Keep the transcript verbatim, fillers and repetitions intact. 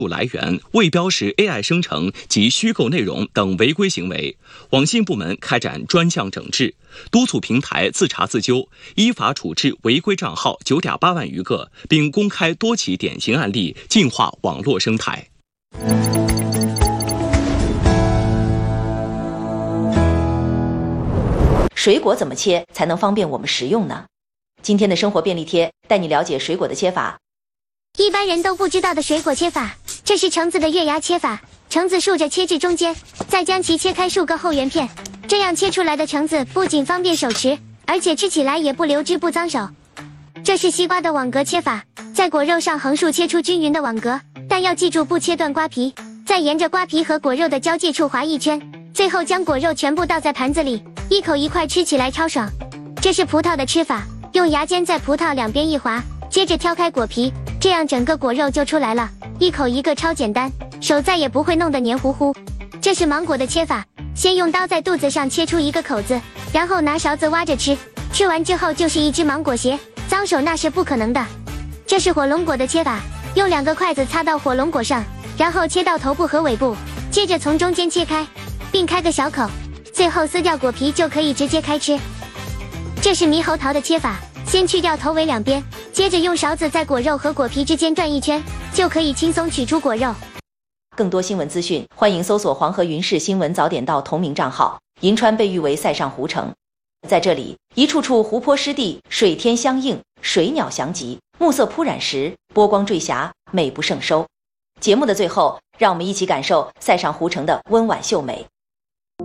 来源、未标识 A I 生成及虚构内容等违规行为，网信部门开展专项整治，督促平台自查自纠，依法处置违规账号九点八万余个，并公开多起典型案例，净化网络生态。 水果怎么切才能方便我们食用呢？今天的生活便利贴带你了解水果的切法。 一般人都不知道的水果切法，这是橙子的月牙切法。橙子竖着切至中间，再将其切开数个厚圆片，这样切出来的橙子不仅方便手持，而且吃起来也不流汁不脏手。这是西瓜的网格切法，在果肉上横竖切出均匀的网格，但要记住不切断瓜皮，再沿着瓜皮和果肉的交界处划一圈，最后将果肉全部倒在盘子里，一口一块吃起来超爽。这是葡萄的吃法，用牙尖在葡萄两边一划，接着挑开果皮，这样整个果肉就出来了，一口一个超简单，手再也不会弄得黏糊糊。这是芒果的切法，先用刀在肚子上切出一个口子，然后拿勺子挖着吃，吃完之后就是一只芒果鞋，脏手那是不可能的。这是火龙果的切法，用两个筷子擦到火龙果上，然后切到头部和尾部，接着从中间切开，并开个小口，最后撕掉果皮就可以直接开吃。这是猕猴桃的切法，先去掉头尾两边，接着用勺子在果肉和果皮之间转一圈，就可以轻松取出果肉。 更多新闻资讯，欢迎搜索黄河云氏新闻早点到同名账号。银川被誉为塞上湖城，在这里，一处处湖泊湿地，水天相映，水鸟翔集，暮色铺染时，波光坠霞，美不胜收。节目的最后，让我们一起感受塞上湖城的温婉秀美。